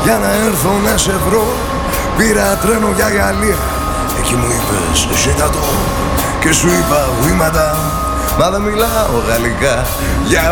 για να έρθω να σε βρω. Πήρα τρένο για Γαλλία, εκεί μου είπες ζήτα το. Και σου είπα oui madame, μα δεν μιλάω γαλλικά.